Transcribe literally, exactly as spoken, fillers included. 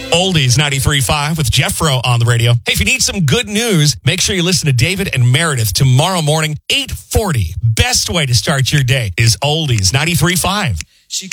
Oldies ninety-three point five with Jeffro on the radio. Hey, if you need some good news, make sure you listen to David and Meredith tomorrow morning, eight forty. Best way to start your day is Oldies ninety-three point five.